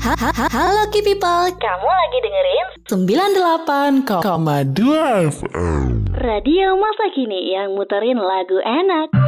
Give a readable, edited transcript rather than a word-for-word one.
Halo Key People, Kamu lagi dengerin 98,2 2 FM. Radio Masa Kini yang muterin lagu enak.